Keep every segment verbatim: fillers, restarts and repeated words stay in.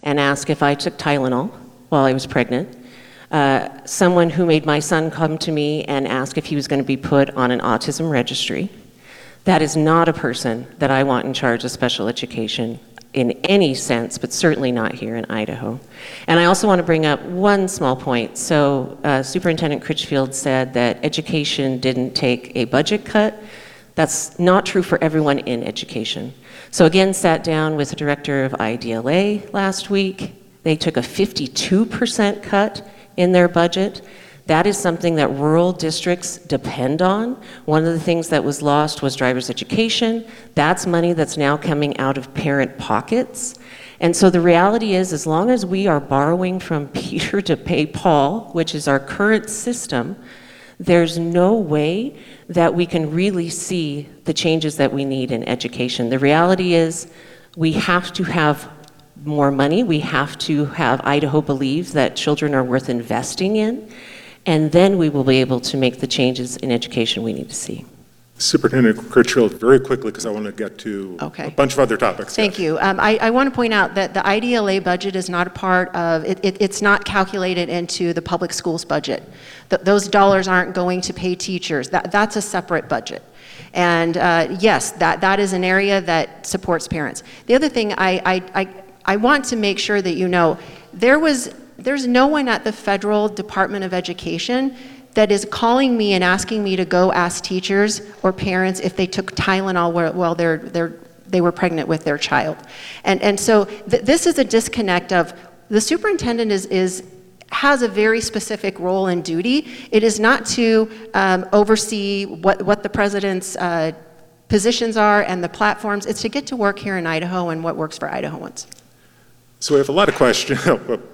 and ask if I took Tylenol while I was pregnant. Uh, someone who made my son come to me and ask if he was going to be put on an autism registry. That is not a person that I want in charge of special education in any sense, but certainly not here in Idaho. And I also want to bring up one small point. So uh, Superintendent Critchfield said that education didn't take a budget cut. That's not true for everyone in education. So again, sat down with the director of I D L A last week. They took a fifty-two percent cut in their budget. That is something that rural districts depend on. One of the things that was lost was driver's education. That's money that's now coming out of parent pockets. And so the reality is, as long as we are borrowing from Peter to pay Paul, which is our current system, there's no way that we can really see the changes that we need in education. The reality is, we have to have more money. We have to have Idaho believe that children are worth investing in, and then we will be able to make the changes in education we need to see. Superintendent Critchfield, very quickly, because I want to get to okay. a bunch of other topics. Thank yeah. you. Um, I, I want to point out that the I D L A budget is not a part of, it, it, it's not calculated into the public schools budget. Th those dollars aren't going to pay teachers. That, that's a separate budget. And uh, yes, that, that is an area that supports parents. The other thing I, I, I, I want to make sure that you know, there was, there's no one at the Federal Department of Education that is calling me and asking me to go ask teachers or parents if they took Tylenol while they're, they're, they were pregnant with their child. And, and so th this is a disconnect of, the superintendent is, is, has a very specific role and duty. It is not to um, oversee what, what the president's uh, positions are and the platforms. It's to get to work here in Idaho and what works for Idahoans. So we have a lot of questions.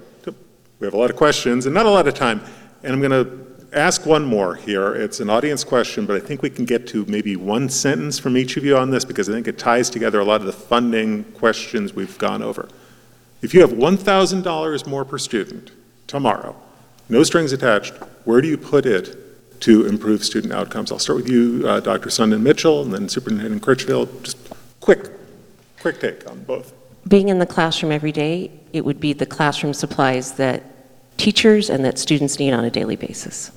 We have a lot of questions and not a lot of time. And I'm going to ask one more here. It's an audience question, but I think we can get to maybe one sentence from each of you on this because I think it ties together a lot of the funding questions we've gone over. If you have one thousand dollars more per student tomorrow, no strings attached, where do you put it to improve student outcomes? I'll start with you, uh, Doctor Sundin Mitchell, and then Superintendent Critchfield. Just quick, quick take on both. Being in the classroom every day, it would be the classroom supplies that teachers and that students need on a daily basis.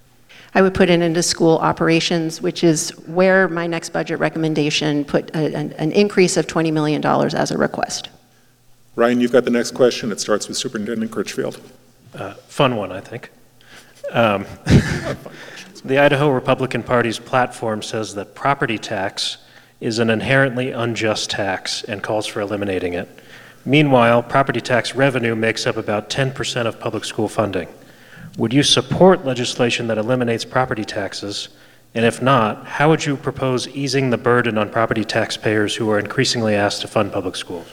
I would put it into school operations, which is where my next budget recommendation put a, an, an increase of twenty million dollars as a request. Ryan, you've got the next question. It starts with Superintendent Critchfield. Uh, fun one, I think. Um, the Idaho Republican Party's platform says that property tax is an inherently unjust tax and calls for eliminating it. Meanwhile, property tax revenue makes up about ten percent of public school funding. Would you support legislation that eliminates property taxes? And if not, how would you propose easing the burden on property taxpayers who are increasingly asked to fund public schools?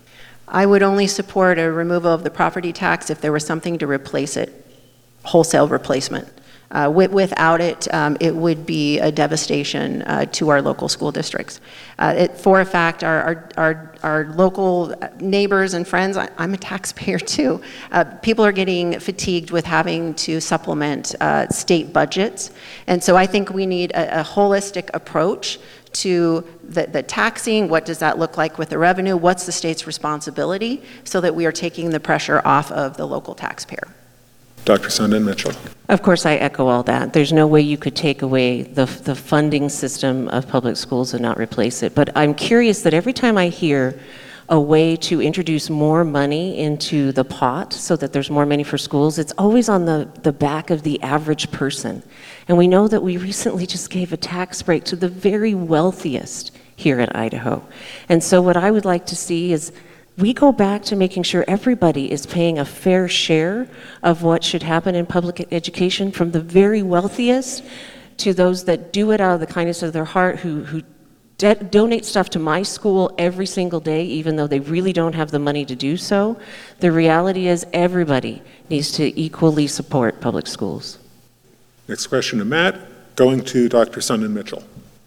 I would only support a removal of the property tax if there was something to replace it, wholesale replacement. Uh, with, without it, um, it would be a devastation uh, to our local school districts. Uh, it, for a fact, our, our, our, our local neighbors and friends, I, I'm a taxpayer too, uh, people are getting fatigued with having to supplement uh, state budgets. And so I think we need a, a holistic approach to the, the taxing. What does that look like with the revenue? What's the state's responsibility so that we are taking the pressure off of the local taxpayer? Doctor Sundin Mitchell. Of course, I echo all that. There's no way you could take away the, the funding system of public schools and not replace it. But I'm curious that every time I hear a way to introduce more money into the pot so that there's more money for schools, it's always on the, the back of the average person. And we know that we recently just gave a tax break to the very wealthiest here in Idaho. And so what I would like to see is we go back to making sure everybody is paying a fair share of what should happen in public education, from the very wealthiest to those that do it out of the kindness of their heart, who, who donate stuff to my school every single day, even though they really don't have the money to do so. The reality is everybody needs to equally support public schools. Next question to Matt, going to Doctor Sundin Mitchell.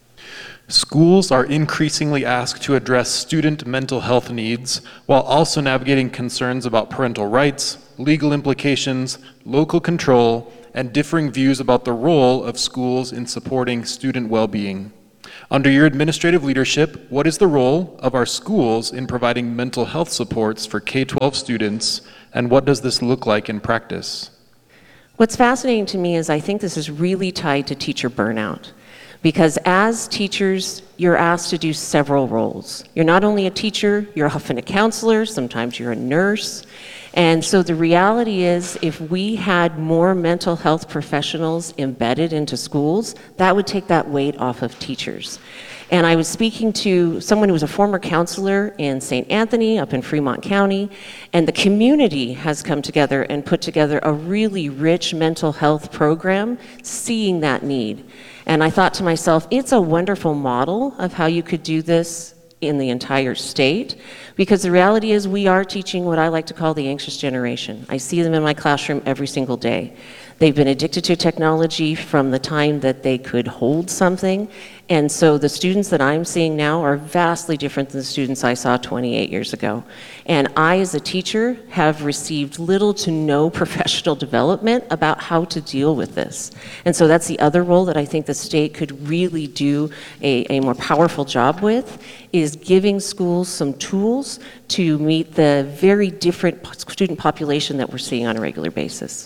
Schools are increasingly asked to address student mental health needs while also navigating concerns about parental rights, legal implications, local control, and differing views about the role of schools in supporting student well-being. Under your administrative leadership, what is the role of our schools in providing mental health supports for K twelve students, and what does this look like in practice? What's fascinating to me is I think this is really tied to teacher burnout. Because as teachers, you're asked to do several roles. You're not only a teacher, you're often a counselor, sometimes you're a nurse. And so the reality is, if we had more mental health professionals embedded into schools, that would take that weight off of teachers. And I was speaking to someone who was a former counselor in Saint Anthony up in Fremont County, and the community has come together and put together a really rich mental health program, seeing that need. And I thought to myself, it's a wonderful model of how you could do this in the entire state, because the reality is we are teaching what I like to call the anxious generation. I see them in my classroom every single day. They've been addicted to technology from the time that they could hold something, and so the students that I'm seeing now are vastly different than the students I saw twenty-eight years ago. And I, as a teacher, have received little to no professional development about how to deal with this. And so that's the other role that I think the state could really do a, a more powerful job with, is giving schools some tools to meet the very different student population that we're seeing on a regular basis.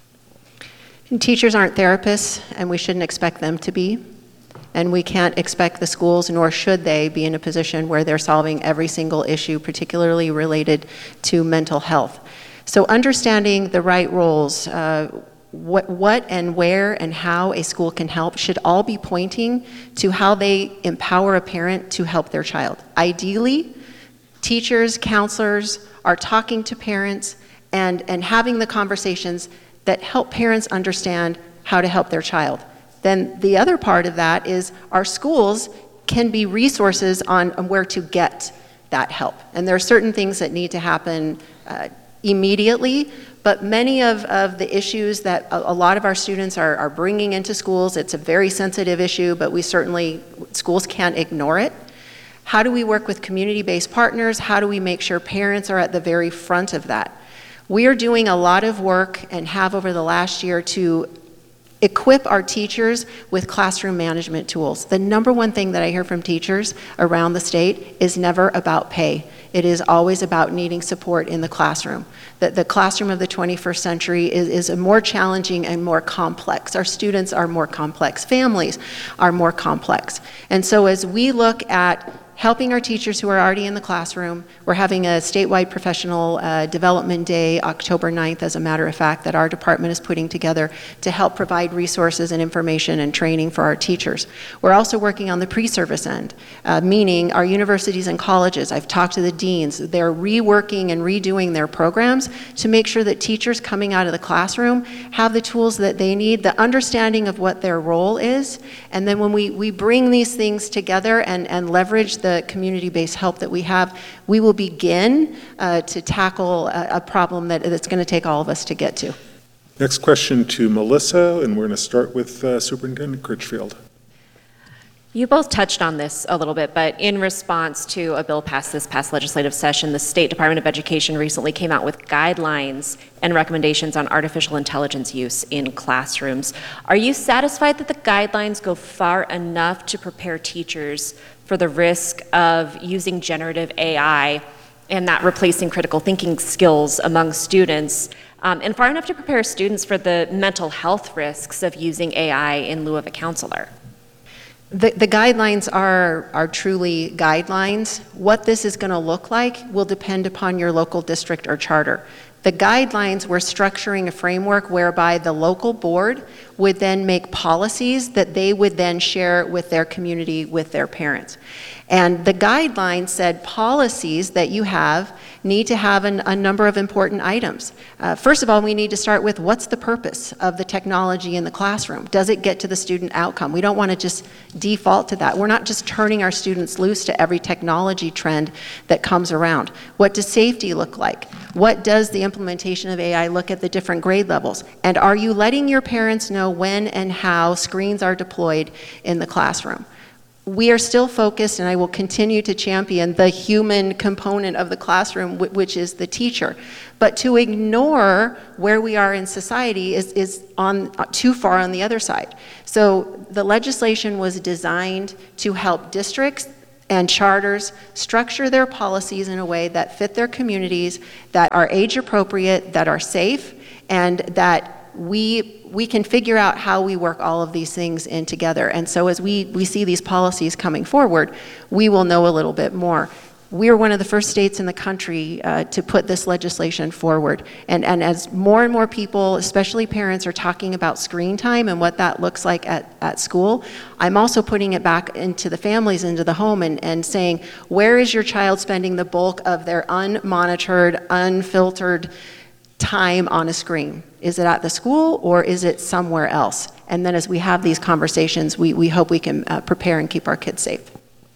And teachers aren't therapists, and we shouldn't expect them to be. And we can't expect the schools, nor should they, be in a position where they're solving every single issue, particularly related to mental health. So understanding the right roles, uh, what, what and where and how a school can help should all be pointing to how they empower a parent to help their child. Ideally, teachers, counselors are talking to parents and, and having the conversations that help parents understand how to help their child. Then the other part of that is our schools can be resources on, on where to get that help. And there are certain things that need to happen uh, immediately, but many of, of the issues that a, a lot of our students are, are bringing into schools, it's a very sensitive issue, but we certainly, schools can't ignore it. How do we work with community-based partners? How do we make sure parents are at the very front of that? We are doing a lot of work, and have over the last year, to equip our teachers with classroom management tools. The number one thing that I hear from teachers around the state is never about pay. It is always about needing support in the classroom. The, the classroom of the twenty-first century is, is a more challenging and more complex. Our students are more complex. Families are more complex. And so as we look at helping our teachers who are already in the classroom, we're having a statewide professional uh, development day, October ninth, as a matter of fact, that our department is putting together to help provide resources and information and training for our teachers. We're also working on the pre-service end, uh, meaning our universities and colleges. I've talked to the deans. They're reworking and redoing their programs to make sure that teachers coming out of the classroom have the tools that they need, the understanding of what their role is, and then when we, we bring these things together and, and leverage the the community-based help that we have, we will begin uh, to tackle a, a problem that, that's going to take all of us to get to. Next question to Melissa, and we're going to start with uh, Superintendent Critchfield. You both touched on this a little bit, but in response to a bill passed this past legislative session, the State Department of Education recently came out with guidelines and recommendations on artificial intelligence use in classrooms. Are you satisfied that the guidelines go far enough to prepare teachers for the risk of using generative A I and that replacing critical thinking skills among students, um, and far enough to prepare students for the mental health risks of using A I in lieu of a counselor? The, the guidelines are, are truly guidelines. What this is going to look like will depend upon your local district or charter. The guidelines, we're structuring a framework whereby the local board would then make policies that they would then share with their community, with their parents. And the guidelines said policies that you have need to have an, a number of important items. Uh, first of all, we need to start with what's the purpose of the technology in the classroom? Does it get to the student outcome? We don't want to just default to that. We're not just turning our students loose to every technology trend that comes around. What does safety look like? What does the implementation of A I look at the different grade levels? And are you letting your parents know when and how screens are deployed in the classroom? we are still focused, and I will continue to champion the human component of the classroom, wh- which is the teacher. But to ignore where we are in society is, is on uh, too far on the other side. So the legislation was designed to help districts and charters structure their policies in a way that fit their communities, that are age appropriate, that are safe, and that we we can figure out how we work all of these things in together. And so as we, we see these policies coming forward, we will know a little bit more. We're one of the first states in the country uh, to put this legislation forward. And, and as more and more people, especially parents, are talking about screen time and what that looks like at, at school, I'm also putting it back into the families, into the home, and, and saying, where is your child spending the bulk of their unmonitored, unfiltered time on a screen? Is it at the school or is it somewhere else? And then as we have these conversations, we, we hope we can uh, prepare and keep our kids safe.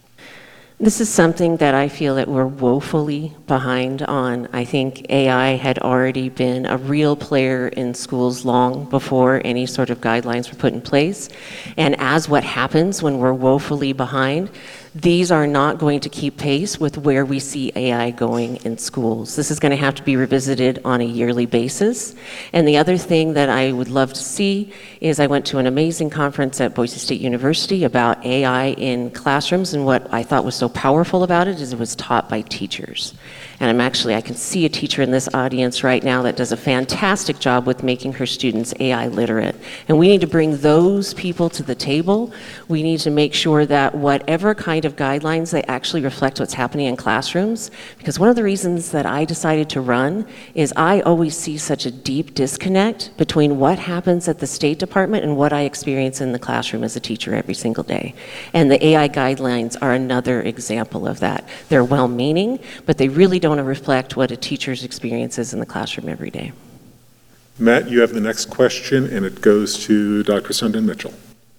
This is something that I feel that we're woefully behind on. I think A I had already been a real player in schools long before any sort of guidelines were put in place. And as what happens when we're woefully behind, these are not going to keep pace with where we see A I going in schools. This is going to have to be revisited on a yearly basis. And the other thing that I would love to see is I went to an amazing conference at Boise State University about A I in classrooms, and what I thought was so powerful about it is it was taught by teachers. And I'm actually, I can see a teacher in this audience right now that does a fantastic job with making her students A I literate. And we need to bring those people to the table. We need to make sure that whatever kind of guidelines, they actually reflect what's happening in classrooms. Because one of the reasons that I decided to run is I always see such a deep disconnect between what happens at the State Department and what I experience in the classroom as a teacher every single day. And the A I guidelines are another example of that. They're well-meaning, but they really don't reflect what a teacher's experience is in the classroom every day. Matt, you have the next question, and it goes to Doctor Sundin Mitchell.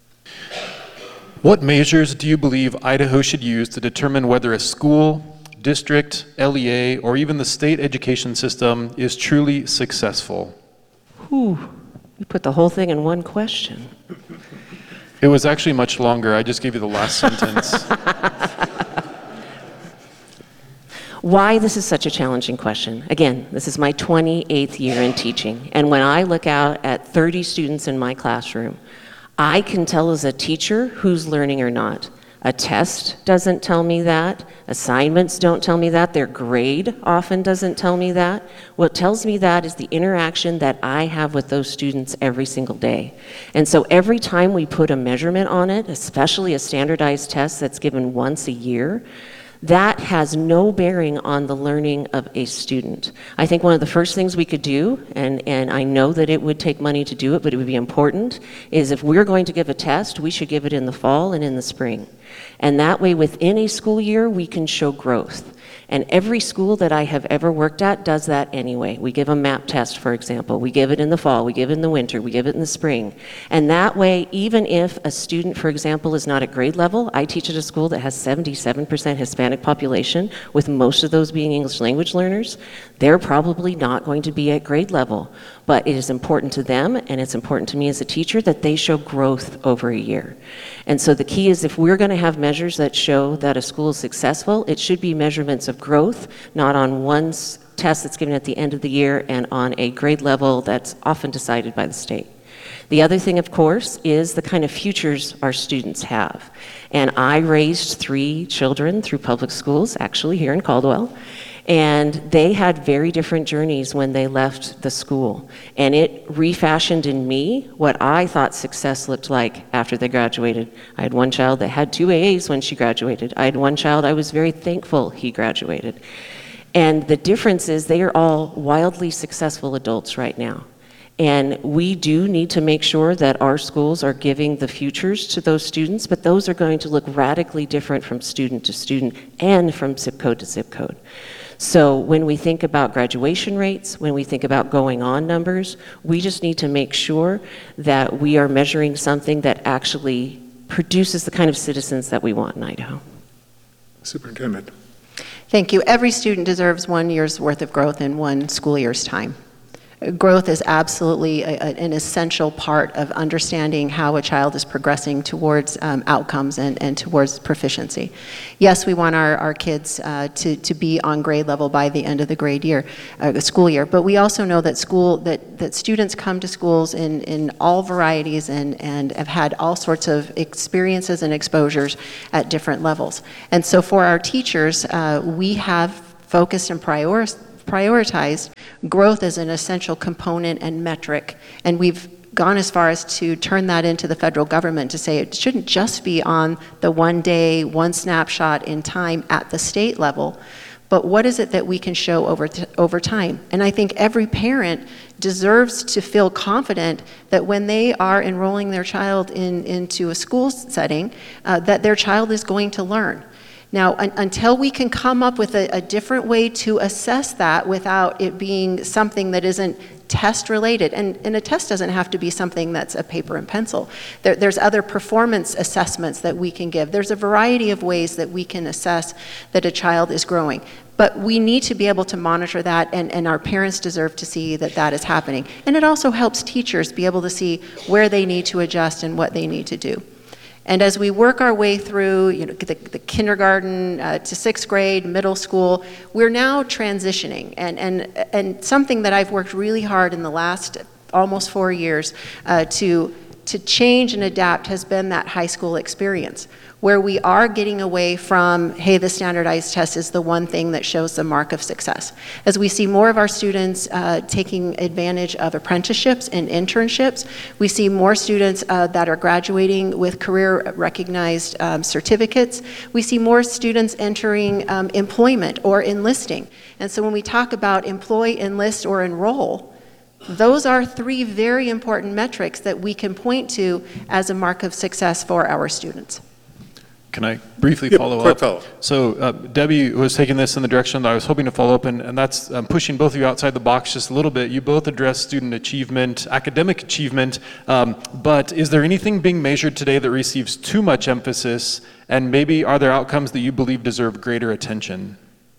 What measures do you believe Idaho should use to determine whether a school, district, L E A, or even the state education system is truly successful? Whew, you put the whole thing in one question. It was actually much longer. I just gave you the last sentence. Why this is such a challenging question. Again, this is my twenty-eighth year in teaching, and when I look out at thirty students in my classroom, I can tell as a teacher who's learning or not. A test doesn't tell me that. Assignments don't tell me that. Their grade often doesn't tell me that. What tells me that is the interaction that I have with those students every single day. And so every time we put a measurement on it, especially a standardized test that's given once a year, that has no bearing on the learning of a student. I think one of the first things we could do, and, and I know that it would take money to do it, but it would be important, is if we're going to give a test, we should give it in the fall and in the spring. And that way, within a school year, we can show growth. And every school that I have ever worked at does that anyway. We give a MAP test, for example. We give it in the fall, we give it in the winter, we give it in the spring. And that way, even if a student, for example, is not at grade level, I teach at a school that has seventy-seven percent Hispanic population, with most of those being English language learners, they're probably not going to be at grade level. But it is important to them, and it's important to me as a teacher, that they show growth over a year. And so the key is, if we're going to have measures that show that a school is successful, it should be measurements of growth, not on one test that's given at the end of the year and on a grade level that's often decided by the state. The other thing, of course, is the kind of futures our students have. And I raised three children through public schools, actually here in Caldwell, and they had very different journeys when they left the school. And it refashioned in me what I thought success looked like after they graduated. I had one child that had two A As when she graduated. I had one child I was very thankful he graduated. And the difference is they are all wildly successful adults right now. And we do need to make sure that our schools are giving the futures to those students, but those are going to look radically different from student to student and from zip code to zip code. So when we think about graduation rates, when we think about going on numbers, we just need to make sure that we are measuring something that actually produces the kind of citizens that we want in Idaho. Superintendent. Thank you. Every student deserves one year's worth of growth in one school year's time. growth is absolutely a, a, an essential part of understanding how a child is progressing towards um, outcomes and, and towards proficiency. Yes, we want our, our kids uh, to, to be on grade level by the end of the grade year, uh, the school year, but we also know that school, that, that students come to schools in, in all varieties and, and have had all sorts of experiences and exposures at different levels. And so for our teachers, uh, we have focused and prioritized prioritized growth as an essential component and metric, and we've gone as far as to turn that into the federal government to say it shouldn't just be on the one day, one snapshot in time at the state level, but what is it that we can show over, over time? And I think every parent deserves to feel confident that when they are enrolling their child in, into a school setting, uh, that their child is going to learn. Now, un until we can come up with a, a different way to assess that without it being something that isn't test related, and, and a test doesn't have to be something that's a paper and pencil. There, there's other performance assessments that we can give. There's a variety of ways that we can assess that a child is growing. But we need to be able to monitor that, and, and our parents deserve to see that that is happening. And it also helps teachers be able to see where they need to adjust and what they need to do. And as we work our way through, you know, the, the kindergarten uh, to sixth grade, middle school, we're now transitioning. And, and, and something that I've worked really hard in the last almost four years uh, to, to change and adapt has been that high school experience, where we are getting away from, hey, the standardized test is the one thing that shows the mark of success. As we see more of our students uh, taking advantage of apprenticeships and internships, we see more students uh, that are graduating with career recognized um, certificates. We see more students entering um, employment or enlisting. And so when we talk about employ, enlist, or enroll, those are three very important metrics that we can point to as a mark of success for our students. Can I briefly Yeah, follow quick up? follow. So uh, Debbie was taking this in the direction that I was hoping to follow up, and, and that's um, pushing both of you outside the box just a little bit. You both address student achievement, academic achievement, um, but is there anything being measured today that receives too much emphasis, and maybe are there outcomes that you believe deserve greater attention?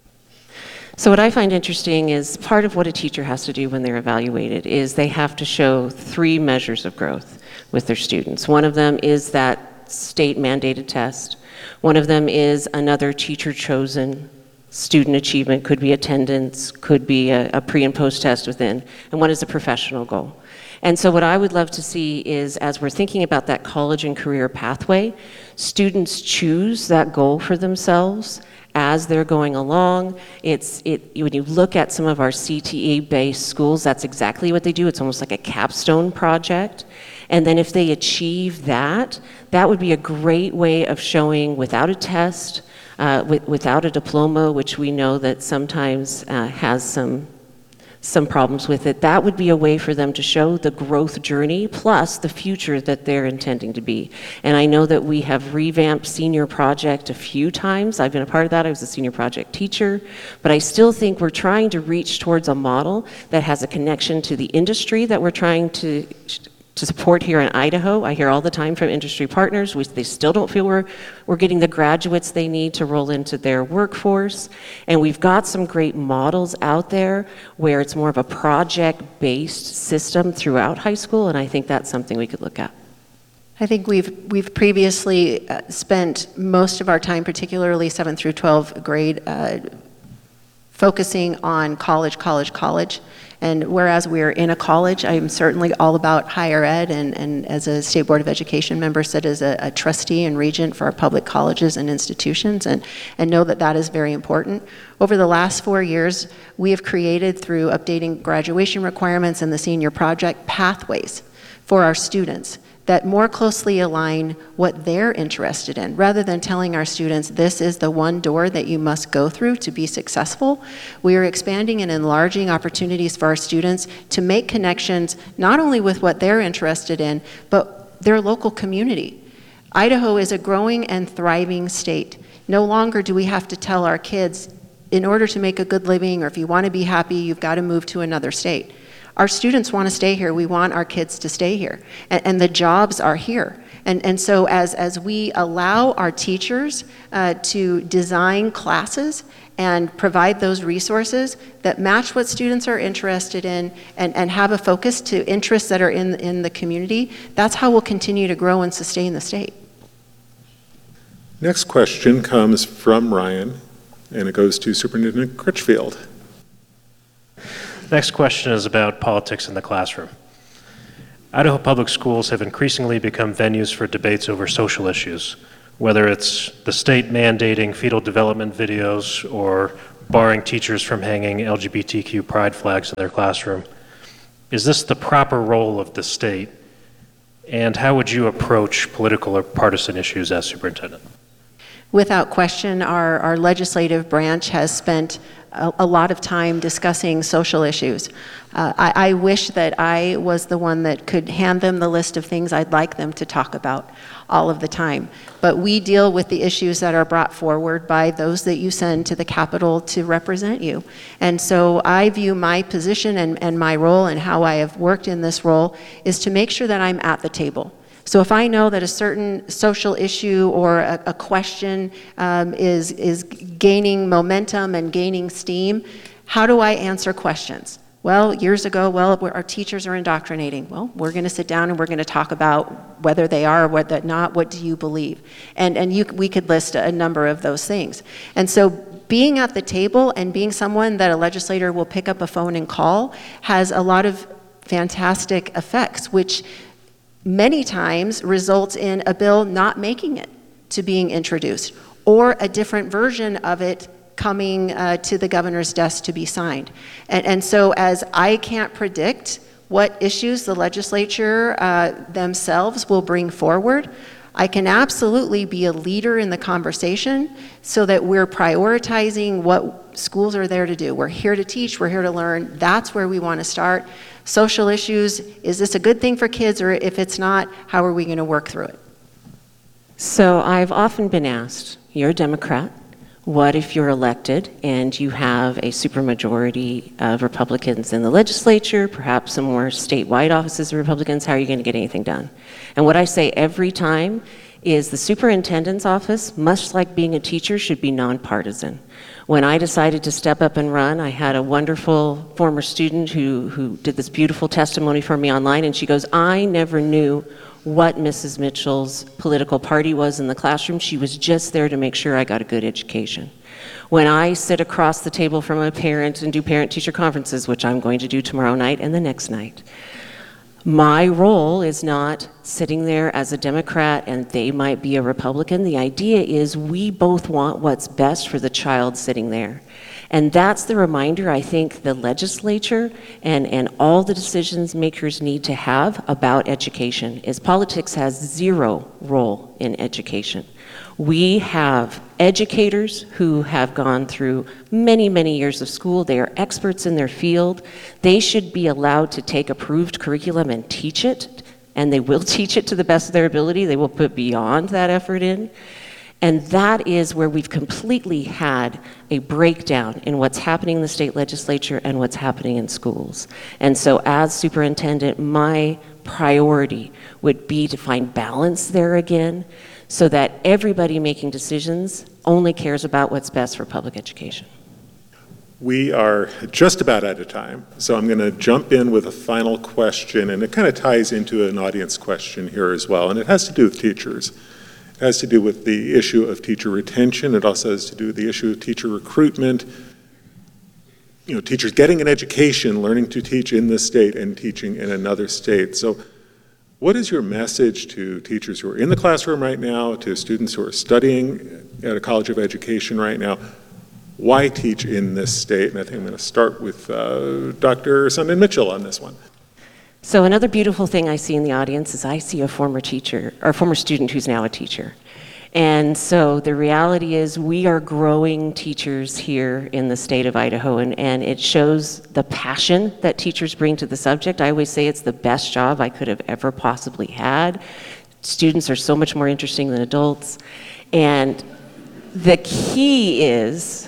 So what I find interesting is part of what a teacher has to do when they're evaluated is they have to show three measures of growth with their students. One of them is that state mandated test. One of them is another teacher-chosen student achievement, could be attendance, could be a, a pre and post test within, and one is a professional goal. And so what I would love to see is, as we're thinking about that college and career pathway, students choose that goal for themselves as they're going along. It's, it, when you look at some of our C T E-based schools, that's exactly what they do. It's almost like a capstone project. And then if they achieve that, that would be a great way of showing without a test, uh, with, without a diploma, which we know that sometimes uh, has some, some problems with it. That would be a way for them to show the growth journey plus the future that they're intending to be. And I know that we have revamped Senior Project a few times. I've been a part of that. I was a Senior Project teacher. But I still think we're trying to reach towards a model that has a connection to the industry that we're trying to to support here in Idaho. I hear all the time from industry partners, we, they still don't feel we're, we're getting the graduates they need to roll into their workforce. And we've got some great models out there where it's more of a project-based system throughout high school, and I think that's something we could look at. I think we've, we've previously uh, spent most of our time, particularly seventh through twelfth grade, uh, focusing on college, college, college. And whereas we're in a college, I'm certainly all about higher ed, and, and as a State Board of Education member, sit as a, a trustee and regent for our public colleges and institutions, and, and know that that is very important. Over the last four years, we have created, through updating graduation requirements and the Senior Project, pathways for our students that more closely align what they're interested in. Rather than telling our students, this is the one door that you must go through to be successful, we are expanding and enlarging opportunities for our students to make connections not only with what they're interested in, but their local community. Idaho is a growing and thriving state. No longer do we have to tell our kids, in order to make a good living, or if you want to be happy, you've got to move to another state. Our students want to stay here. We want our kids to stay here. And, and the jobs are here. And, and so as, as we allow our teachers uh, to design classes and provide those resources that match what students are interested in and, and have a focus to interests that are in, in the community, that's how we'll continue to grow and sustain the state. Next question comes from Ryan, and it goes to Superintendent Critchfield. Next question is about politics in the classroom. Idaho public schools have increasingly become venues for debates over social issues, whether it's the state mandating fetal development videos or barring teachers from hanging L G B T Q pride flags in their classroom. Is this the proper role of the state? And how would you approach political or partisan issues as superintendent? Without question, our, our legislative branch has spent a, a lot of time discussing social issues. Uh, I, I wish that I was the one that could hand them the list of things I'd like them to talk about all of the time. But we deal with the issues that are brought forward by those that you send to the Capitol to represent you. And so I view my position and, and my role and how I have worked in this role is to make sure that I'm at the table. So if I know that a certain social issue or a, a question um, is, is gaining momentum and gaining steam, how do I answer questions? Well, years ago, well, our teachers are indoctrinating. Well, we're going to sit down and we're going to talk about whether they are or whether not. What do you believe? And, and you, we could list a number of those things. And so being at the table and being someone that a legislator will pick up a phone and call has a lot of fantastic effects, which many times results in a bill not making it to being introduced, or a different version of it coming uh, to the governor's desk to be signed. And, and so as I can't predict what issues the legislature uh, themselves will bring forward, I can absolutely be a leader in the conversation so that we're prioritizing what schools are there to do. We're here to teach, we're here to learn. That's where we want to start. Social issues, is this a good thing for kids, or if it's not, how are we going to work through it? So I've often been asked, you're a Democrat, what if you're elected and you have a supermajority of Republicans in the legislature, perhaps some more statewide offices of Republicans, how are you going to get anything done? And what I say every time is the superintendent's office, much like being a teacher, should be nonpartisan. When I decided to step up and run, I had a wonderful former student who, who did this beautiful testimony for me online, and she goes, I never knew what Missus Mitchell's political party was in the classroom. She was just there to make sure I got a good education. When I sit across the table from a parent and do parent-teacher conferences, which I'm going to do tomorrow night and the next night, my role is not sitting there as a Democrat and they might be a Republican. The idea is we both want what's best for the child sitting there. And that's the reminder I think the legislature and, and all the decisions makers need to have about education, is politics has zero role in education. We have educators who have gone through many, many years of school. They are experts in their field. They should be allowed to take approved curriculum and teach it, and they will teach it to the best of their ability. They will put beyond that effort in. And that is where we've completely had a breakdown in what's happening in the state legislature and what's happening in schools. And so as superintendent, my priority would be to find balance there again, so that everybody making decisions only cares about what's best for public education. We are just about out of time, so I'm going to jump in with a final question, and it kind of ties into an audience question here as well, and it has to do with teachers. It has to do with the issue of teacher retention. It also has to do with the issue of teacher recruitment. You know, teachers getting an education, learning to teach in this state and teaching in another state. So what is your message to teachers who are in the classroom right now, to students who are studying at a college of education right now? Why teach in this state? And I think I'm going to start with uh, Doctor Sundin Mitchell on this one. So another beautiful thing I see in the audience is I see a former teacher, or a former student who's now a teacher. And so the reality is we are growing teachers here in the state of Idaho, and, and it shows the passion that teachers bring to the subject. I always say it's the best job I could have ever possibly had. Students are so much more interesting than adults. And the key is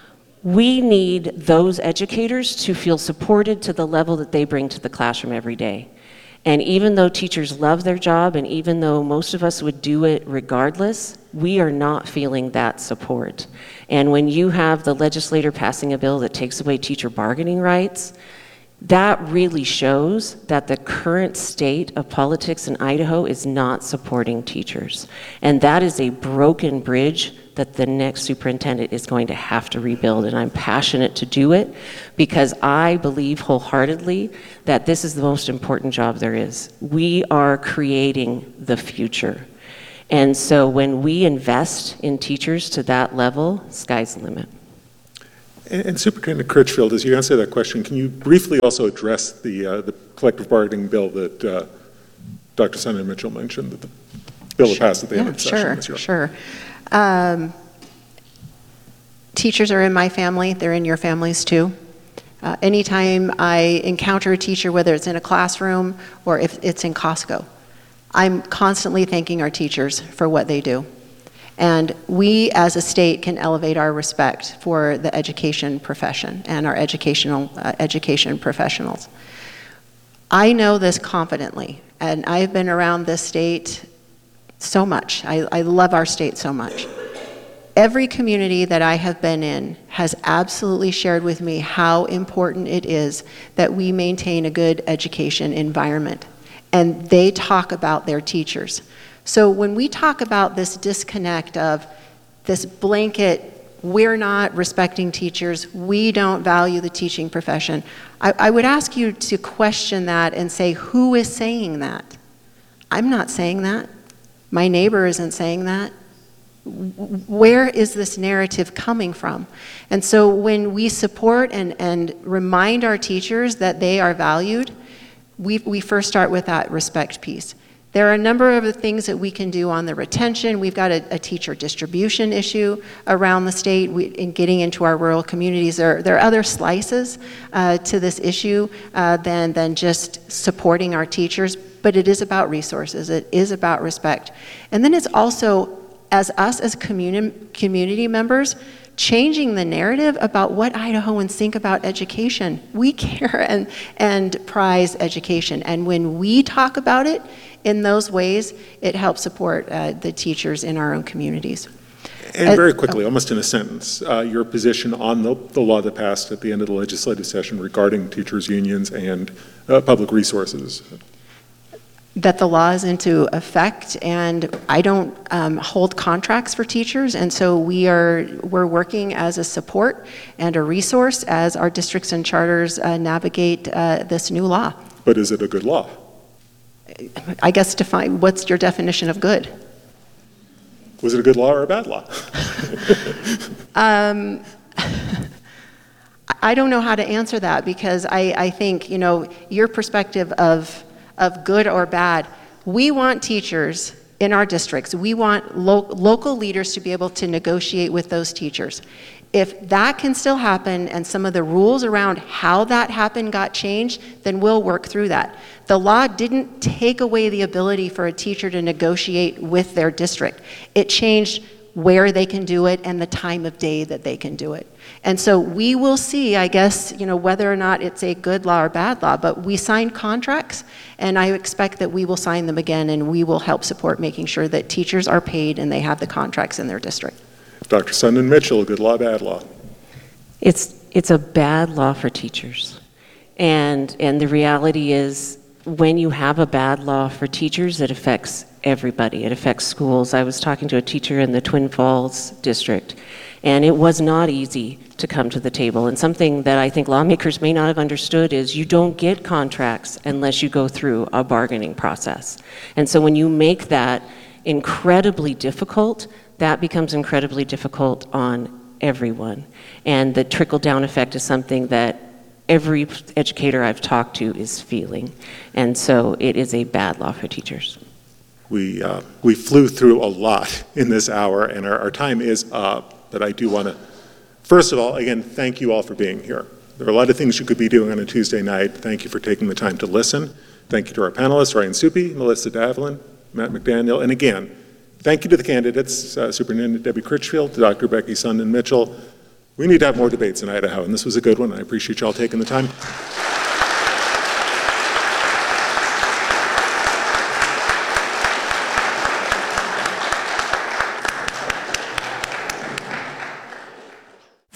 we need those educators to feel supported to the level that they bring to the classroom every day. And even though teachers love their job, and even though most of us would do it regardless, we are not feeling that support. And when you have the legislator passing a bill that takes away teacher bargaining rights, that really shows that the current state of politics in Idaho is not supporting teachers. And that is a broken bridge that the next superintendent is going to have to rebuild. And I'm passionate to do it because I believe wholeheartedly that this is the most important job there is. We are creating the future. And so when we invest in teachers to that level, sky's the limit. And, and Superintendent Critchfield, as you answer that question, can you briefly also address the, uh, the collective bargaining bill that uh, Doctor Sundin Mitchell mentioned, that the bill that passed at the end of the session this year? Sure, sure. Um, teachers are in my family, they're in your families too. Uh, anytime I encounter a teacher, whether it's in a classroom or if it's in Costco, I'm constantly thanking our teachers for what they do. And we as a state can elevate our respect for the education profession and our educational uh, education professionals. I know this confidently, and I've been around this state so much. I, I love our state so much. Every community that I have been in has absolutely shared with me how important it is that we maintain a good education environment. And they talk about their teachers. So when we talk about this disconnect of this blanket, we're not respecting teachers, we don't value the teaching profession, I, I would ask you to question that and say, who is saying that? I'm not saying that. My neighbor isn't saying that. Where is this narrative coming from? And so when we support and, and remind our teachers that they are valued, we, we first start with that respect piece. There are a number of things that we can do on the retention. We've got a, a teacher distribution issue around the state we, in getting into our rural communities. There, there are other slices uh, to this issue uh, than, than just supporting our teachers, but it is about resources. It is about respect. And then it's also, as us as communi- community members, changing the narrative about what Idahoans think about education. We care and, and prize education. And when we talk about it in those ways, it helps support uh, the teachers in our own communities. And very quickly, almost in a sentence, uh, your position on the, the law that passed at the end of the legislative session regarding teachers' unions and uh, public resources. That the law is into effect, and I don't um, hold contracts for teachers, and so we are we're working as a support and a resource as our districts and charters uh, navigate uh, this new law. But is it a good law? I guess define what's your definition of good? Was it a good law or a bad law? um, I don't know how to answer that, because I, I think, you know, your perspective of of good or bad, we want teachers in our districts, we want lo- local leaders to be able to negotiate with those teachers. If that can still happen and some of the rules around how that happened got changed, then we'll work through that. The law didn't take away the ability for a teacher to negotiate with their district. It changed where they can do it and the time of day that they can do it. And so we will see, I guess, you know, whether or not it's a good law or bad law, but we signed contracts, and I expect that we will sign them again, and we will help support making sure that teachers are paid and they have the contracts in their district. Doctor Sundin Mitchell, good law, bad law? It's, it's a bad law for teachers. And, and the reality is, when you have a bad law for teachers, it affects everybody. It affects schools. I was talking to a teacher in the Twin Falls district, and it was not easy to come to the table. And something that I think lawmakers may not have understood is you don't get contracts unless you go through a bargaining process. And so when you make that incredibly difficult, that becomes incredibly difficult on everyone. And the trickle-down effect is something that every educator I've talked to is feeling. And so it is a bad law for teachers. We, uh, we flew through a lot in this hour, and our, our time is up. But I do want to, first of all, again, thank you all for being here. There are a lot of things you could be doing on a Tuesday night. Thank you for taking the time to listen. Thank you to our panelists, Ryan Suppi, Melissa Davlin, Matt McDaniel, and again, thank you to the candidates, uh, Superintendent Debbie Critchfield, to Doctor Becky Sundin Mitchell. We need to have more debates in Idaho, and this was a good one. I appreciate you all taking the time.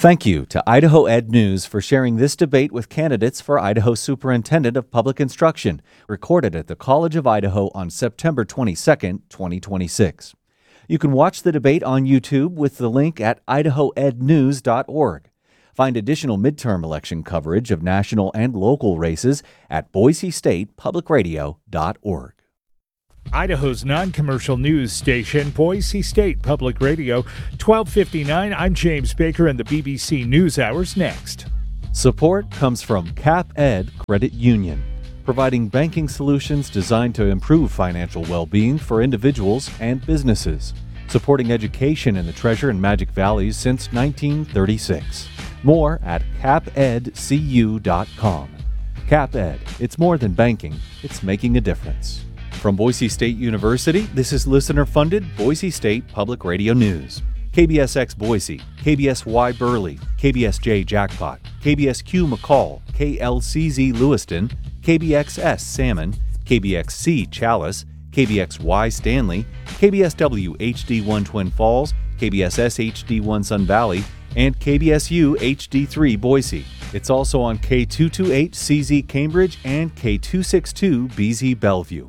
Thank you to Idaho Ed News for sharing this debate with candidates for Idaho Superintendent of Public Instruction, recorded at the College of Idaho on September twenty-second, twenty twenty-six. You can watch the debate on YouTube with the link at idaho ed news dot org. Find additional midterm election coverage of national and local races at boise state public radio dot org. Idaho's non-commercial news station, Boise State Public Radio, twelve fifty-nine. I'm James Baker, and the B B C News Hour's next. Support comes from CapEd Credit Union, providing banking solutions designed to improve financial well-being for individuals and businesses, supporting education in the Treasure and Magic Valleys since nineteen thirty-six. More at cap ed c u dot com. CapEd, it's more than banking, it's making a difference. From Boise State University, this is listener-funded Boise State Public Radio News. K B S X Boise, K B S Y Burley, K B S J Jackpot, K B S Q McCall, K L C Z Lewiston, K B X S Salmon, K B X C Chalice, K B X Y Stanley, K B S W H D one Twin Falls, K B S S H D one Sun Valley, and K B S U H D three Boise. It's also on K two twenty-eight C Z Cambridge and K two sixty-two B Z Bellevue.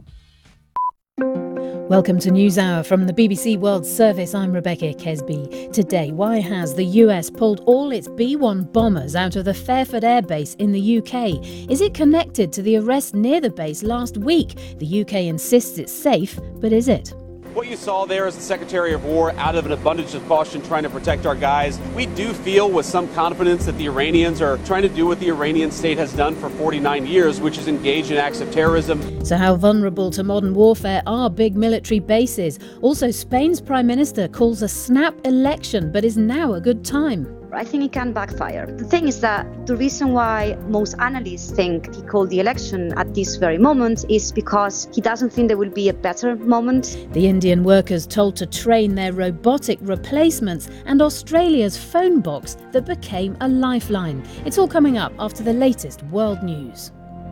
Welcome to NewsHour from the B B C World Service. I'm Rebecca Kesby. Today, why has the U S pulled all its B one bombers out of the Fairford Air Base in the U K? Is it connected to the arrest near the base last week? The U K insists it's safe, but is it? What you saw there is the Secretary of War, out of an abundance of caution, trying to protect our guys. We do feel with some confidence that the Iranians are trying to do what the Iranian state has done for forty-nine years, which is engage in acts of terrorism. So how vulnerable to modern warfare are big military bases? Also, Spain's Prime Minister calls a snap election, but is now a good time. I think it can backfire. The thing is that the reason why most analysts think he called the election at this very moment is because he doesn't think there will be a better moment. The Indian workers told to train their robotic replacements, and Australia's phone box that became a lifeline. It's all coming up after the latest world news.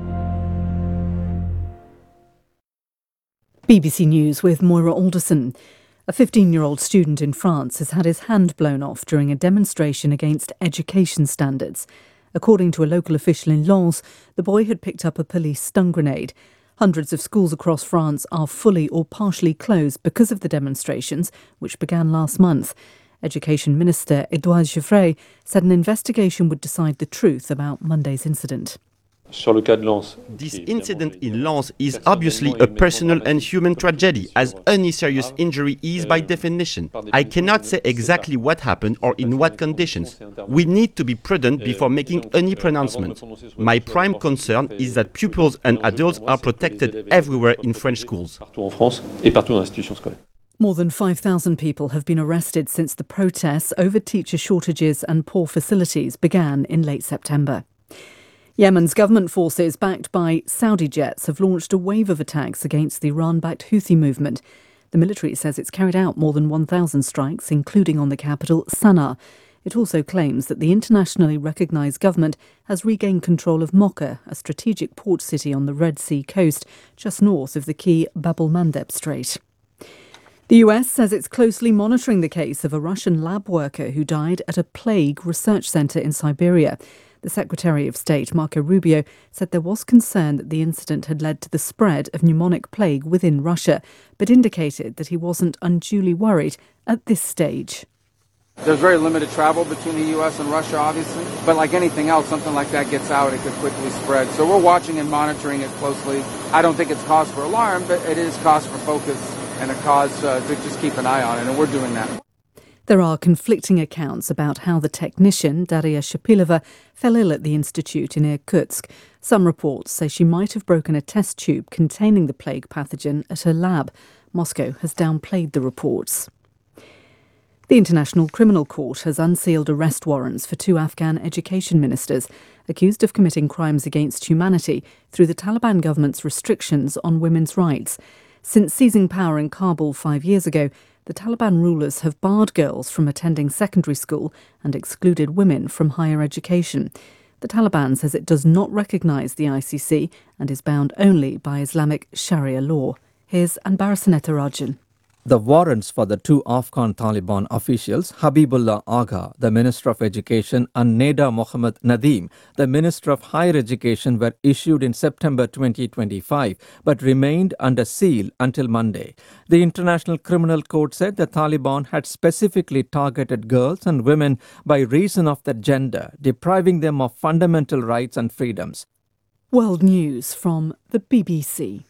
B B C News with Moira Alderson. A fifteen-year-old student in France has had his hand blown off during a demonstration against education standards. According to a local official in Lens, the boy had picked up a police stun grenade. Hundreds of schools across France are fully or partially closed because of the demonstrations, which began last month. Education Minister Edouard Geoffrey said an investigation would decide the truth about Monday's incident. This incident in Lens is obviously a personal and human tragedy, as any serious injury is by definition. I cannot say exactly what happened or in what conditions. We need to be prudent before making any pronouncement. My prime concern is that pupils and adults are protected everywhere in French schools. More than five thousand people have been arrested since the protests over teacher shortages and poor facilities began in late September. Yemen's government forces, backed by Saudi jets, have launched a wave of attacks against the Iran-backed Houthi movement. The military says it's carried out more than one thousand strikes, including on the capital, Sana'a. It also claims that the internationally recognised government has regained control of Mocha, a strategic port city on the Red Sea coast, just north of the key Bab el-Mandeb Strait. The U S says it's closely monitoring the case of a Russian lab worker who died at a plague research centre in Siberia. The Secretary of State, Marco Rubio, said there was concern that the incident had led to the spread of pneumonic plague within Russia, but indicated that he wasn't unduly worried at this stage. There's very limited travel between the U S and Russia, obviously, but like anything else, something like that gets out, it could quickly spread. So we're watching and monitoring it closely. I don't think it's cause for alarm, but it is cause for focus and a cause uh, to just keep an eye on it, and we're doing that. There are conflicting accounts about how the technician, Daria Shapilova, fell ill at the institute in Irkutsk. Some reports say she might have broken a test tube containing the plague pathogen at her lab. Moscow has downplayed the reports. The International Criminal Court has unsealed arrest warrants for two Afghan education ministers accused of committing crimes against humanity through the Taliban government's restrictions on women's rights. Since seizing power in Kabul five years ago, the Taliban rulers have barred girls from attending secondary school and excluded women from higher education. The Taliban says it does not recognise the I C C and is bound only by Islamic Sharia law. Here's Anbarasaneta Rajan. The warrants for the two Afghan Taliban officials, Habibullah Agha, the Minister of Education, and Neda Mohammad Nadeem, the Minister of Higher Education, were issued in September twenty twenty-five but remained under seal until Monday. The International Criminal Court said the Taliban had specifically targeted girls and women by reason of their gender, depriving them of fundamental rights and freedoms. World News from the B B C.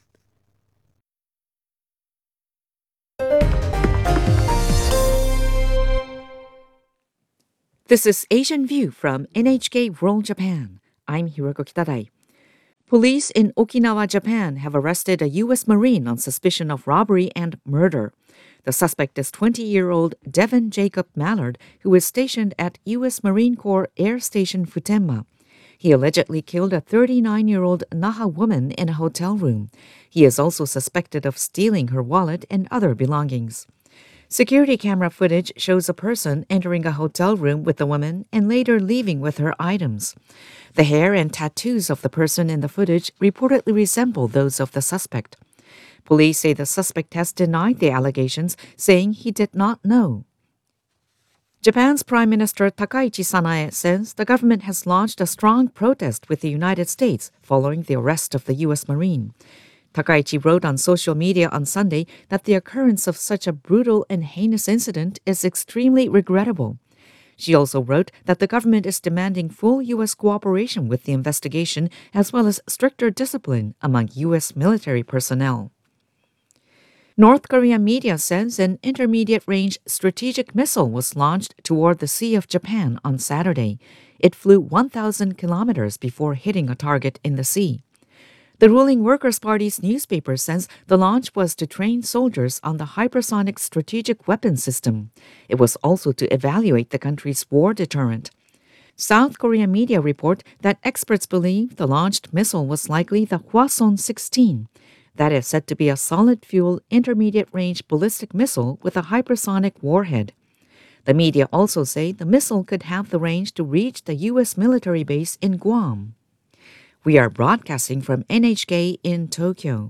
This is Asian View from N H K World Japan. I'm Hiroko Kitadai. Police in Okinawa, Japan have arrested a U S Marine on suspicion of robbery and murder. The suspect is twenty-year-old Devin Jacob Mallard, who is stationed at U S Marine Corps Air Station Futenma. He allegedly killed a thirty-nine-year-old Naha woman in a hotel room. He is also suspected of stealing her wallet and other belongings. Security camera footage shows a person entering a hotel room with the woman and later leaving with her items. The hair and tattoos of the person in the footage reportedly resemble those of the suspect. Police say the suspect has denied the allegations, saying he did not know. Japan's Prime Minister Takaichi Sanae says the government has launched a strong protest with the United States following the arrest of the U S Marine. Takaichi wrote on social media on Sunday that the occurrence of such a brutal and heinous incident is extremely regrettable. She also wrote that the government is demanding full U S cooperation with the investigation as well as stricter discipline among U S military personnel. North Korean media says an intermediate-range strategic missile was launched toward the Sea of Japan on Saturday. It flew one thousand kilometers before hitting a target in the sea. The ruling Workers' Party's newspaper says the launch was to train soldiers on the hypersonic strategic weapon system. It was also to evaluate the country's war deterrent. South Korean media report that experts believe the launched missile was likely the Hwasong sixteen. That is said to be a solid-fuel intermediate-range ballistic missile with a hypersonic warhead. The media also say the missile could have the range to reach the U S military base in Guam. We are broadcasting from N H K in Tokyo.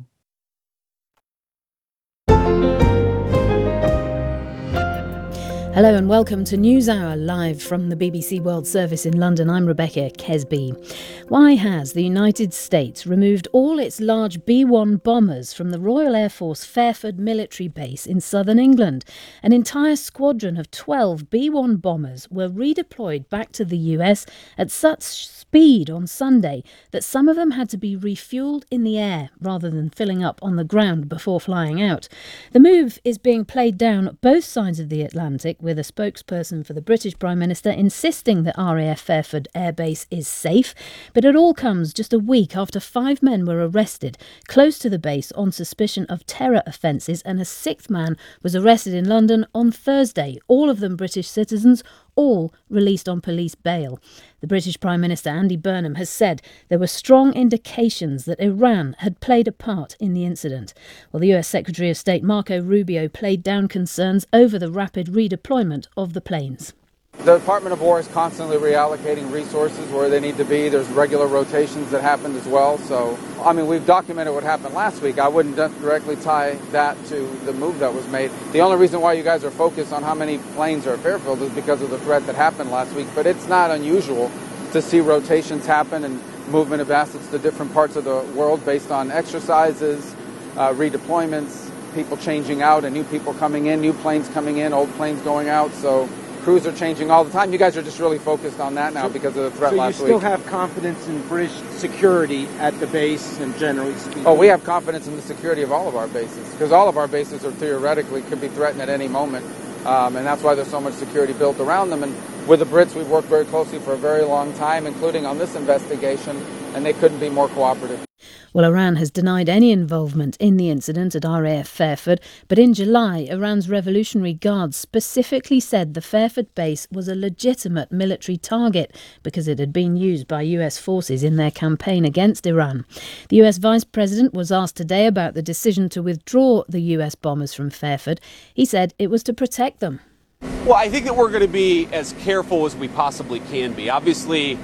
Hello and welcome to NewsHour, live from the B B C World Service in London. I'm Rebecca Kesby. Why has the United States removed all its large B one bombers from the Royal Air Force Fairford military base in southern England? An entire squadron of twelve B one bombers were redeployed back to the U S at such speed on Sunday that some of them had to be refueled in the air rather than filling up on the ground before flying out. The move is being played down at both sides of the Atlantic, with a spokesperson for the British Prime Minister insisting that R A F Fairford Air Base is safe. But it all comes just a week after five men were arrested close to the base on suspicion of terror offences, and a sixth man was arrested in London on Thursday, all of them British citizens, all released on police bail. The British Prime Minister Andy Burnham has said there were strong indications that Iran had played a part in the incident. Well, the U S Secretary of State Marco Rubio played down concerns over the rapid redeployment of the planes. The Department of War is constantly reallocating resources where they need to be. There's regular rotations that happened as well. So, I mean, we've documented what happened last week. I wouldn't directly tie that to the move that was made. The only reason why you guys are focused on how many planes are at Fairfield is because of the threat that happened last week. But it's not unusual to see rotations happen and movement of assets to different parts of the world based on exercises, uh, redeployments, people changing out and new people coming in, new planes coming in, old planes going out. So crews are changing all the time. You guys are just really focused on that now so, because of the threat so last week. So you still week. have confidence in British security at the base and generally speaking? Oh, we have confidence in the security of all of our bases because all of our bases are theoretically could be threatened at any moment. Um, and that's why there's so much security built around them. And with the Brits, we've worked very closely for a very long time, including on this investigation, and they couldn't be more cooperative. Well, Iran has denied any involvement in the incident at R A F Fairford, but in July, Iran's Revolutionary Guards specifically said the Fairford base was a legitimate military target because it had been used by U S forces in their campaign against Iran. The U S Vice President was asked today about the decision to withdraw the U S bombers from Fairford. He said it was to protect them. Well, I think that we're going to be as careful as we possibly can be. Obviously,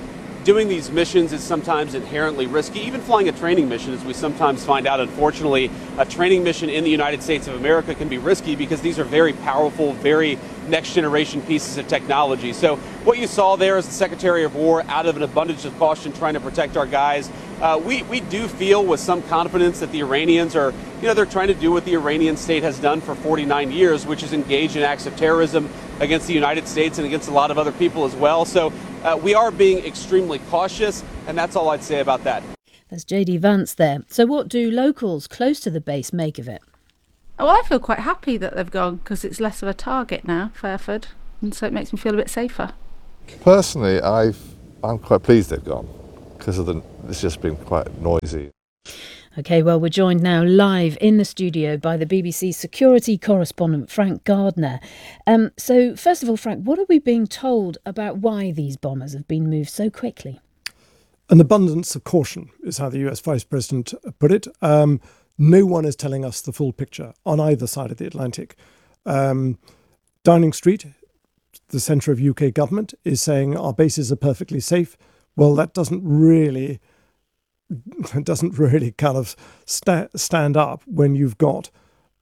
doing these missions is sometimes inherently risky. Even flying a training mission, as we sometimes find out, unfortunately, a training mission in the United States of America can be risky because these are very powerful, very next generation pieces of technology. So what you saw there is the Secretary of War, out of an abundance of caution, trying to protect our guys. Uh, we, we do feel with some confidence that the Iranians are, you know, they're trying to do what the Iranian state has done for forty-nine years, which is engage in acts of terrorism against the United States and against a lot of other people as well. So uh, we are being extremely cautious, and that's all I'd say about that. There's J D Vance there. So what do locals close to the base make of it? Well, I feel quite happy that they've gone because it's less of a target now, Fairford, and so it makes me feel a bit safer. Personally, I've, I'm quite pleased they've gone because of the, it's just been quite noisy. OK, well, we're joined now live in the studio by the B B C security correspondent Frank Gardner. Um, so, first of all, Frank, what are we being told about why these bombers have been moved so quickly? An abundance of caution is how the U S Vice President put it. Um, no one is telling us the full picture on either side of the Atlantic. Um, Downing Street, the centre of U K government, is saying our bases are perfectly safe. Well, that doesn't really... It doesn't really kind of sta- stand up when you've got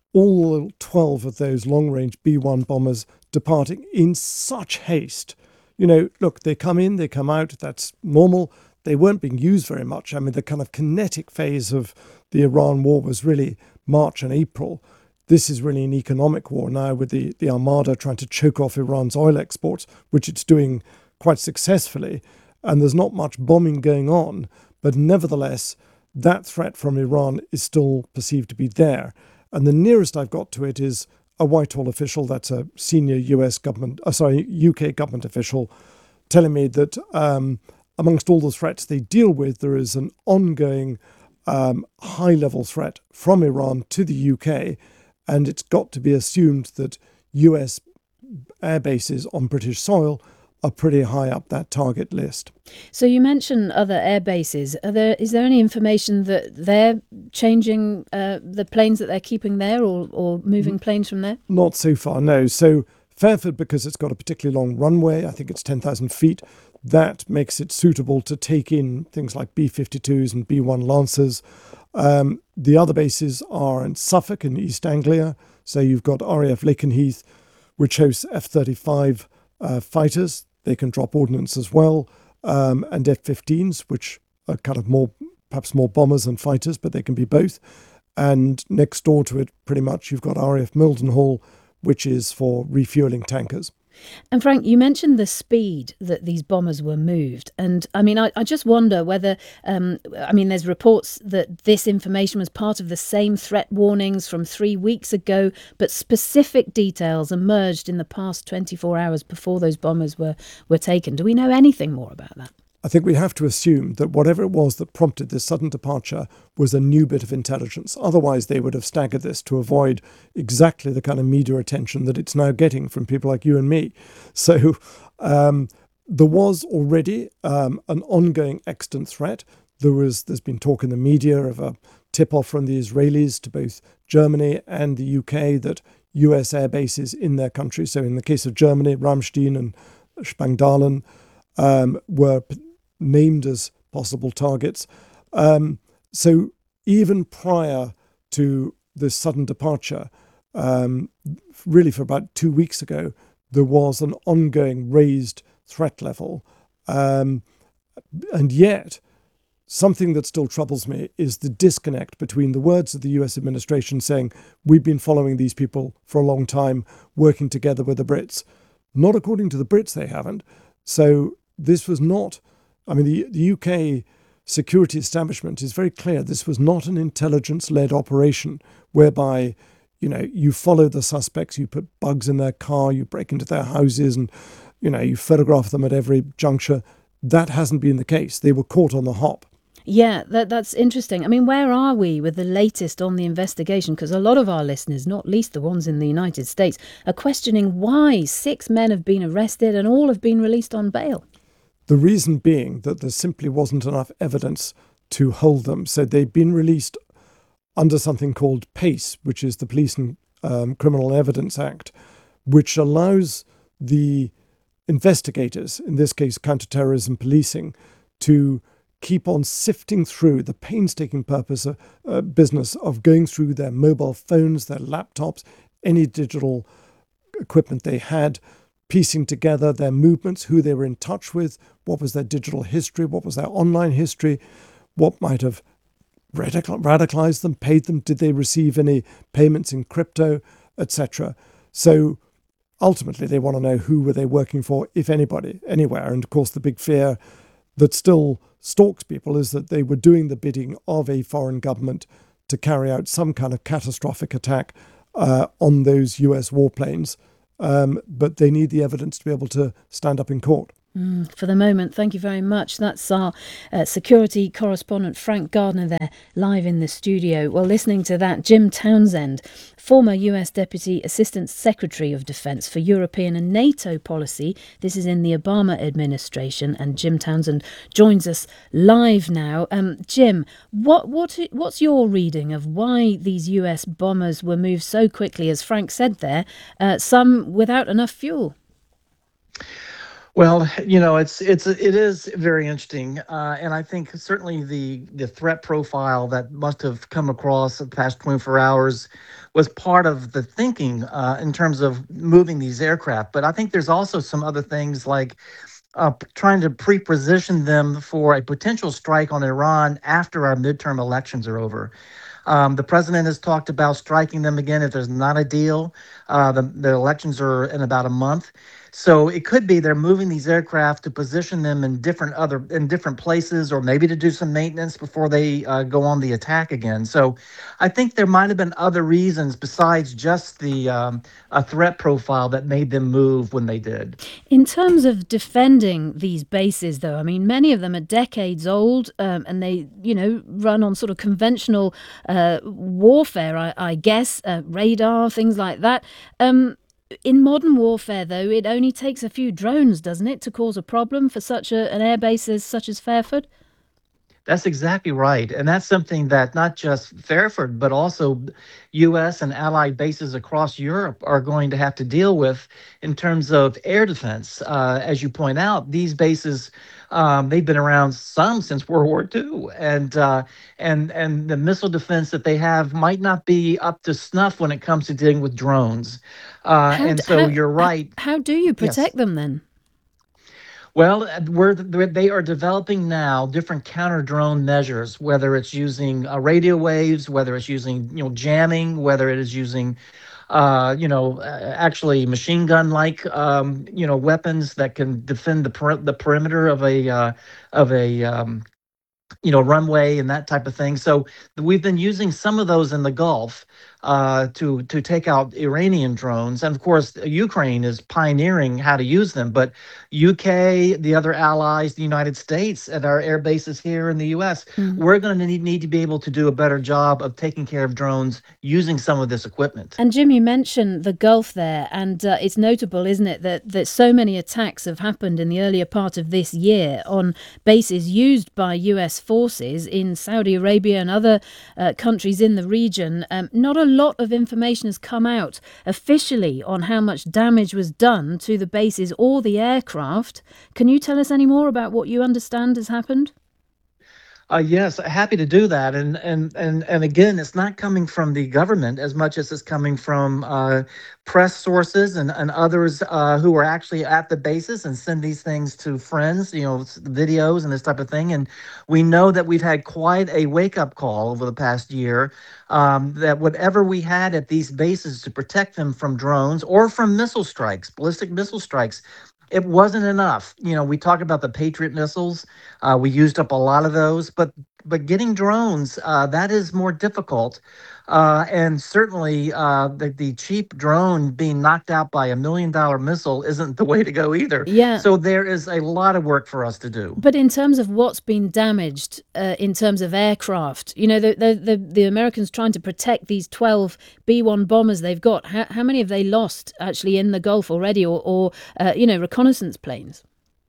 all twelve of those long-range B one bombers departing in such haste. You know, look, they come in, they come out, that's normal. They weren't being used very much. I mean, the kind of kinetic phase of the Iran war was really March and April. This is really an economic war now with the, the Armada trying to choke off Iran's oil exports, which it's doing quite successfully. And there's not much bombing going on. But nevertheless, that threat from Iran is still perceived to be there. And the nearest I've got to it is a Whitehall official, that's a senior U S government, uh, sorry, U K government official, telling me that um, amongst all the threats they deal with, there is an ongoing um, high-level threat from Iran to the U K, and it's got to be assumed that U S air bases on British soil are pretty high up that target list. So you mentioned other air bases. Are there, is there any information that they're changing uh, the planes that they're keeping there or, or moving planes from there? Not so far, no. So Fairford, because it's got a particularly long runway, I think it's ten thousand feet, that makes it suitable to take in things like B fifty-twos and B one Lancers. Um, the other bases are in Suffolk and East Anglia. So you've got R A F Lakenheath, which hosts F thirty-five uh, fighters. They can drop ordnance as well, um, and F fifteens, which are kind of more, perhaps more bombers than fighters, but they can be both. And next door to it, pretty much, you've got R A F Mildenhall, which is for refueling tankers. And Frank, you mentioned the speed that these bombers were moved. And I mean, I, I just wonder whether, um, I mean, there's reports that this information was part of the same threat warnings from three weeks ago, but specific details emerged in the past twenty-four hours before those bombers were, were taken. Do we know anything more about that? I think we have to assume that whatever it was that prompted this sudden departure was a new bit of intelligence. Otherwise, they would have staggered this to avoid exactly the kind of media attention that it's now getting from people like you and me. So um, there was already um, an ongoing extant threat. There was, there's been talk in the media of a tip-off from the Israelis to both Germany and the U K that U S air bases in their country, so in the case of Germany, Ramstein and Spangdalen, um, were named as possible targets. Um, so even prior to this sudden departure, um, really for about two weeks ago, there was an ongoing raised threat level. Um, and yet, something that still troubles me is the disconnect between the words of the U S administration saying, we've been following these people for a long time, working together with the Brits. Not according to the Brits, they haven't. So this was not... I mean, the, the U K security establishment is very clear. This was not an intelligence-led operation whereby, you know, you follow the suspects, you put bugs in their car, you break into their houses and, you know, you photograph them at every juncture. That hasn't been the case. They were caught on the hop. Yeah, that, that's interesting. I mean, where are we with the latest on the investigation? Because a lot of our listeners, not least the ones in the United States, are questioning why six men have been arrested and all have been released on bail. The reason being that there simply wasn't enough evidence to hold them. So they've been released under something called PACE, which is the Police and um, Criminal Evidence Act, which allows the investigators, in this case counterterrorism policing, to keep on sifting through the painstaking purpose of, uh, business of going through their mobile phones, their laptops, any digital equipment they had, piecing together their movements, who they were in touch with, what was their digital history, what was their online history, what might have radical, radicalized them, paid them, did they receive any payments in crypto, et cetera. So ultimately, they want to know who were they working for, if anybody, anywhere. And of course, the big fear that still stalks people is that they were doing the bidding of a foreign government to carry out some kind of catastrophic attack uh, on those U S warplanes. Um, but they need the evidence to be able to stand up in court. Mm, for the moment, thank you very much. That's our uh, security correspondent, Frank Gardner, there, live in the studio. Well, listening to that, Jim Townsend, former U S Deputy Assistant Secretary of Defense for European and NATO policy. This is in the Obama administration, and Jim Townsend joins us live now. Um, Jim, what what what's your reading of why these U S bombers were moved so quickly, as Frank said there, uh, some without enough fuel? Well, you know, it's it's it is very interesting, uh, and I think certainly the the threat profile that must have come across the past twenty-four hours was part of the thinking uh, in terms of moving these aircraft. But I think there's also some other things like uh, trying to pre-position them for a potential strike on Iran after our midterm elections are over. Um, the president has talked about striking them again if there's not a deal. Uh, the, the elections are in about a month. So it could be they're moving these aircraft to position them in different other in different places, or maybe to do some maintenance before they uh, go on the attack again. So I think there might have been other reasons besides just the um, a threat profile that made them move when they did. In terms of defending these bases, though, I mean, many of them are decades old, um, and they, you know, run on sort of conventional uh, warfare, I, I guess, uh, radar, things like that. Um, In modern warfare, though, it only takes a few drones, doesn't it, to cause a problem for such a, an airbase as such as Fairford? That's exactly right. And that's something that not just Fairford, but also U S and allied bases across Europe are going to have to deal with in terms of air defense. Uh, as you point out, these bases, um, they've been around some since World War Two. And, uh, and, and the missile defense that they have might not be up to snuff when it comes to dealing with drones. Uh, How and d- so how- you're right. How do you protect Yes. them then? Well, uh, we're, they are developing now different counter drone measures, whether it's using uh, radio waves, whether it's using you know jamming, whether it is using, uh, you know, uh, actually machine gun like um, you know weapons that can defend the per- the perimeter of a uh, of a um, you know runway and that type of thing. So we've been using some of those in the Gulf uh, to to take out Iranian drones, and of course Ukraine is pioneering how to use them. But U K, the other allies, the United States, and our air bases here in the U S, Mm. we're going to need, need to be able to do a better job of taking care of drones using some of this equipment. And Jim, you mentioned the Gulf there, and uh, it's notable, isn't it, that, that so many attacks have happened in the earlier part of this year on bases used by U S forces in Saudi Arabia and other uh, countries in the region. Um, not a lot of information has come out officially on how much damage was done to the bases or the aircraft. Can you tell us any more about what you understand has happened? Uh, yes, happy to do that. And and and and again, it's not coming from the government as much as it's coming from uh, press sources and and others uh, who are actually at the bases and send these things to friends, you know, s- videos and this type of thing. And we know that we've had quite a wake up call over the past year. Um, that whatever we had at these bases to protect them from drones or from missile strikes, ballistic missile strikes, it wasn't enough. You know, we talk about the Patriot missiles. Uh, we used up a lot of those, but but getting drones, uh, that is more difficult. Uh, and certainly uh, the, the cheap drone being knocked out by a million dollar missile isn't the way to go either. Yeah. So there is a lot of work for us to do. But in terms of what's been damaged, uh, in terms of aircraft, you know, the, the the the Americans trying to protect these twelve B one bombers they've got. How, how many have they lost actually in the Gulf already, or, or uh, you know, reconnaissance planes?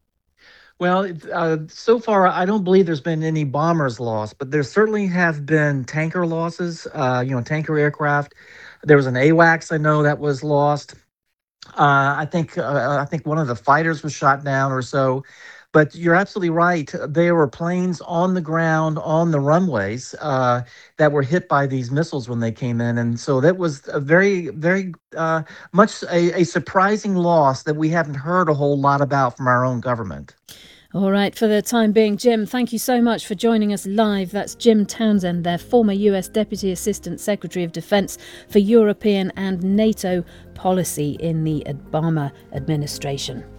Well, it- uh, so far, I don't believe there's been any bombers lost, but there certainly have been tanker losses, uh, you know, tanker aircraft. There was an AWACS, I know, that was lost. Uh, I think uh, I think one of the fighters was shot down or so. But you're absolutely right. There were planes on the ground, on the runways, uh, that were hit by these missiles when they came in. And so that was a very, very uh, much a, a surprising loss that we haven't heard a whole lot about from our own government. All right, for the time being, Jim, thank you so much for joining us live. That's Jim Townsend, their former U S Deputy Assistant Secretary of Defense for European and NATO policy in the Obama administration.